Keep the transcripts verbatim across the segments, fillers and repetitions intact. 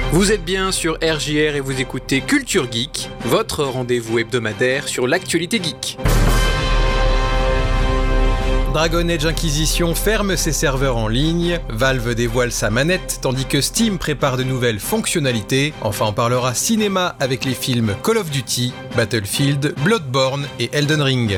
Vous êtes bien sur R J R et vous écoutez Culture Geek, votre rendez-vous hebdomadaire sur l'actualité geek. Dragon Age Inquisition ferme ses serveurs en ligne, Valve dévoile sa manette tandis que Steam prépare de nouvelles fonctionnalités, enfin on parlera cinéma avec les films Call of Duty, Battlefield, Bloodborne et Elden Ring.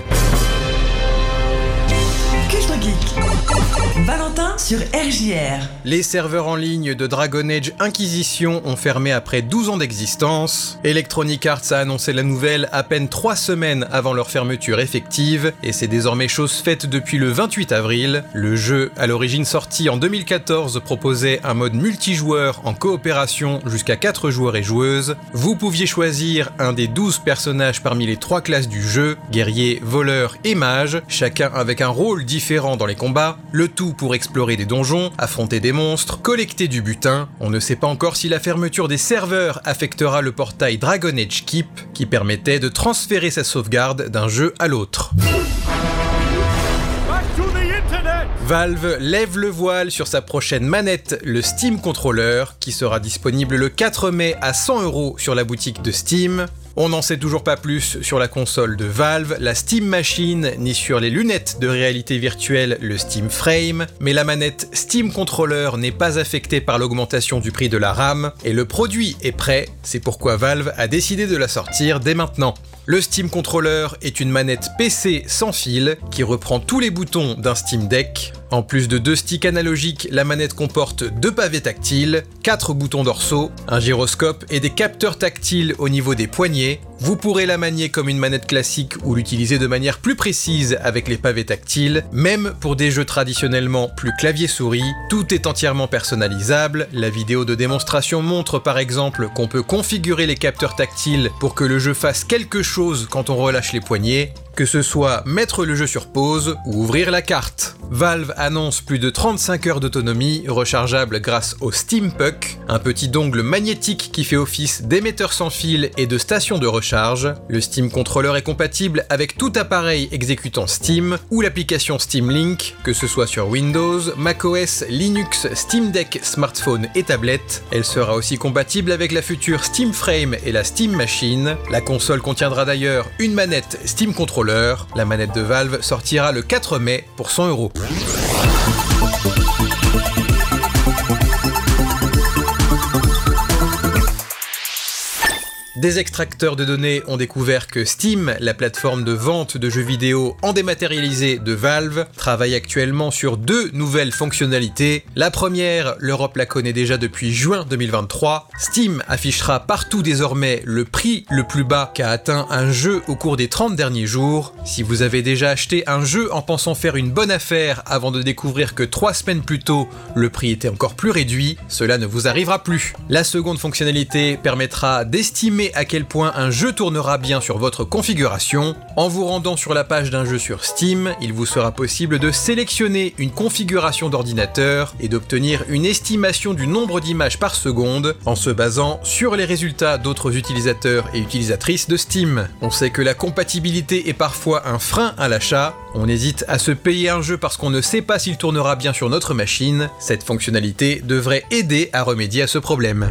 Culture Geek, Valentin sur R J R. Les serveurs en ligne de Dragon Age Inquisition ont fermé après douze ans d'existence. Electronic Arts a annoncé la nouvelle à peine trois semaines avant leur fermeture effective, et c'est désormais chose faite depuis le vingt-huit avril. Le jeu, à l'origine sorti en deux mille quatorze, proposait un mode multijoueur en coopération jusqu'à quatre joueurs et joueuses. Vous pouviez choisir un des douze personnages parmi les trois classes du jeu, guerrier, voleur et mage, chacun avec un rôle différent dans les combats, le tout pour explorer des donjons, affronter des monstres, collecter du butin. On ne sait pas encore si la fermeture des serveurs affectera le portail Dragon Age Keep, qui permettait de transférer sa sauvegarde d'un jeu à l'autre. Valve lève le voile sur sa prochaine manette, le Steam Controller, qui sera disponible le quatre mai à cent euros sur la boutique de Steam. On n'en sait toujours pas plus sur la console de Valve, la Steam Machine, ni sur les lunettes de réalité virtuelle, le Steam Frame, mais la manette Steam Controller n'est pas affectée par l'augmentation du prix de la RAM, et le produit est prêt, c'est pourquoi Valve a décidé de la sortir dès maintenant. Le Steam Controller est une manette P C sans fil qui reprend tous les boutons d'un Steam Deck. En plus de deux sticks analogiques, la manette comporte deux pavés tactiles, quatre boutons dorsaux, un gyroscope et des capteurs tactiles au niveau des poignets. Vous pourrez la manier comme une manette classique ou l'utiliser de manière plus précise avec les pavés tactiles, même pour des jeux traditionnellement plus clavier-souris. Tout est entièrement personnalisable. La vidéo de démonstration montre par exemple qu'on peut configurer les capteurs tactiles pour que le jeu fasse quelque chose quand on relâche les poignets, que ce soit mettre le jeu sur pause ou ouvrir la carte. Valve annonce plus de trente-cinq heures d'autonomie, rechargeable grâce au Steam Puck, un petit dongle magnétique qui fait office d'émetteur sans fil et de station de recharge. Le Steam Controller est compatible avec tout appareil exécutant Steam ou l'application Steam Link, que ce soit sur Windows, macOS, Linux, Steam Deck, smartphone et tablette. Elle sera aussi compatible avec la future Steam Frame et la Steam Machine. La console contiendra d'ailleurs une manette Steam Controller. La manette de Valve sortira le quatre mai pour cent euros. Des extracteurs de données ont découvert que Steam, la plateforme de vente de jeux vidéo en dématérialisé de Valve, travaille actuellement sur deux nouvelles fonctionnalités. La première, l'Europe la connaît déjà depuis juin deux mille vingt-trois. Steam affichera partout désormais le prix le plus bas qu'a atteint un jeu au cours des trente derniers jours. Si vous avez déjà acheté un jeu en pensant faire une bonne affaire avant de découvrir que trois semaines plus tôt, le prix était encore plus réduit, cela ne vous arrivera plus. La seconde fonctionnalité permettra d'estimer à quel point un jeu tournera bien sur votre configuration. En vous rendant sur la page d'un jeu sur Steam, il vous sera possible de sélectionner une configuration d'ordinateur et d'obtenir une estimation du nombre d'images par seconde en se basant sur les résultats d'autres utilisateurs et utilisatrices de Steam. On sait que la compatibilité est parfois un frein à l'achat. On hésite à se payer un jeu parce qu'on ne sait pas s'il tournera bien sur notre machine. Cette fonctionnalité devrait aider à remédier à ce problème.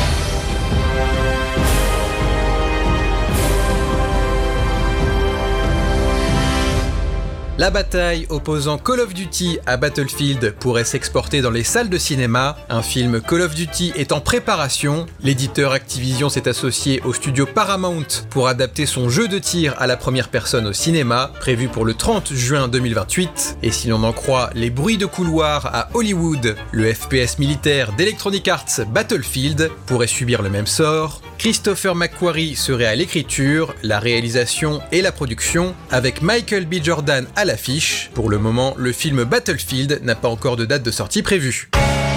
La bataille opposant Call of Duty à Battlefield pourrait s'exporter dans les salles de cinéma. Un film Call of Duty est en préparation. L'éditeur Activision s'est associé au studio Paramount pour adapter son jeu de tir à la première personne au cinéma, prévu pour le trente juin deux mille vingt-huit. Et si l'on en croit les bruits de couloir à Hollywood, le F P S militaire d'Electronic Arts Battlefield pourrait subir le même sort. Christopher McQuarrie serait à l'écriture, la réalisation et la production, avec Michael B. Jordan à l'affiche. Pour le moment, le film Battlefield n'a pas encore de date de sortie prévue.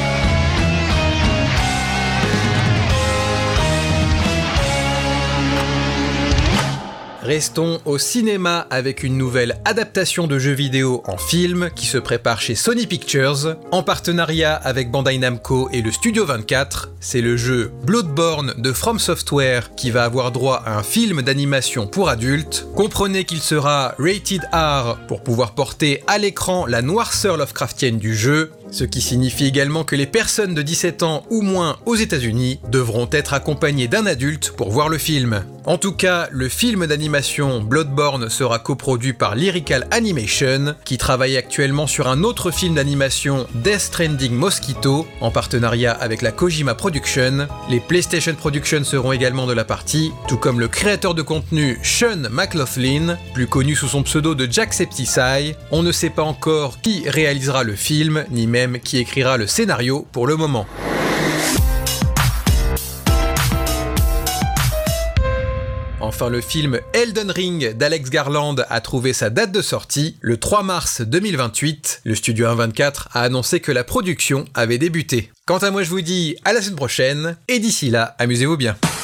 Restons au cinéma avec une nouvelle adaptation de jeux vidéo en film qui se prépare chez Sony Pictures. En partenariat avec Bandai Namco et le Studio vingt-quatre, c'est le jeu Bloodborne de From Software qui va avoir droit à un film d'animation pour adultes. Comprenez qu'il sera rated R pour pouvoir porter à l'écran la noirceur Lovecraftienne du jeu. Ce qui signifie également que les personnes de dix-sept ans ou moins aux États-Unis devront être accompagnées d'un adulte pour voir le film. En tout cas, le film d'animation Bloodborne sera coproduit par Lyrical Animation, qui travaille actuellement sur un autre film d'animation Death Stranding Mosquito, en partenariat avec la Kojima Production. Les PlayStation Productions seront également de la partie, tout comme le créateur de contenu Sean McLaughlin, plus connu sous son pseudo de Jacksepticeye. On ne sait pas encore qui réalisera le film, ni même qui écrira le scénario pour le moment. Enfin, le film Elden Ring d'Alex Garland a trouvé sa date de sortie, le trois mars deux mille vingt-huit. Le studio un vingt-quatre a annoncé que la production avait débuté. Quant à moi, je vous dis à la semaine prochaine, et d'ici là, amusez-vous bien.